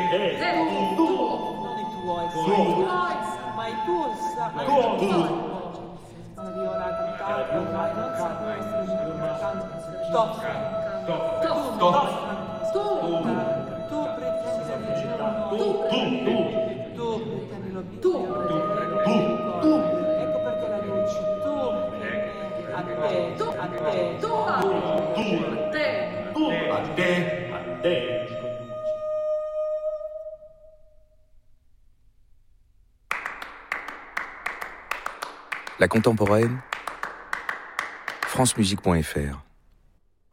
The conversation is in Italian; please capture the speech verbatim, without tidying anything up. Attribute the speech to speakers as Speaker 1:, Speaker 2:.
Speaker 1: non i tuoi, ma i tuoi, tu, la viola cantata, la tu pretendi digiuno, tu pretendi l'obiettivo, ecco perché la luce, tu a te, a te,
Speaker 2: tu, a te,
Speaker 3: tu, a te, a te.
Speaker 4: La contemporaine, francemusique point f r